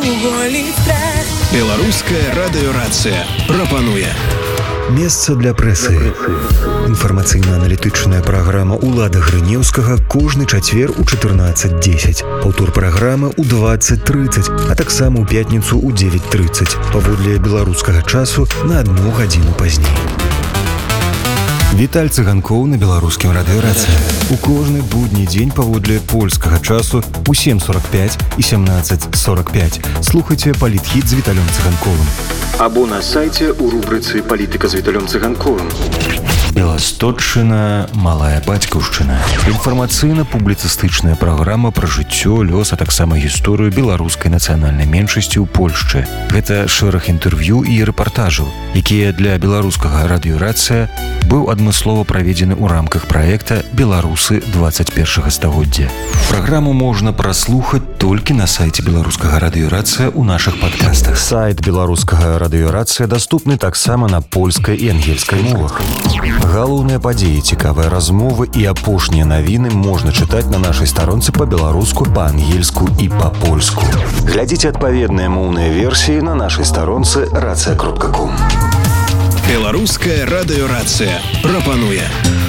Беларуская радыёрацыя прапануе месца для прэсы. Інфармацыйна-аналітычная праграма Улада Грынеўскага кожны чацвер у 14:10. Паўтор праграмы ў 20:30, а таксама ў пятніцу ў 9:30. Паводле беларускага часу на 1 гадзіну пазней. Віталь Цыганкоў на беларускім радыёрацыі. У кожны будні дзень паводле польскага часу у 7:45 і 17:45. Слухайце палітхіт з Віталем Цыганковым. Або на сайце у рубрыцы «Палітыка з Віталем Цыганковым». Беластотчына, малая бацькаўшчына. Інфармацыйна-публіцыстычная праграма пра жыццё, лёс, а таксама гісторыю беларускай нацыянальнай меншасці ў Польшчы. Гэта шэраг інтэрв'ю і рэпартажаў, якія для беларускага радыёрацыя быў адмыслова праведзены ў рамках праекта «Беларусы 21 стагоддзя». Праграму можна праслухаць толькі на сайце беларускага радыёрацыя ў нашых падкастах. Сайт беларускага радыёрацыя даступны таксама на польскай і ангельскай мовах. Галоўныя падзеі, цікавыя размовы і апошнія навіны можна чытаць на нашай старонцы па-беларуску, па-ангельску і па-польску. Глядзіце адпаведныя моўныя версіі на нашай старонцы racja.com. Беларуская радыёрацыя прапануе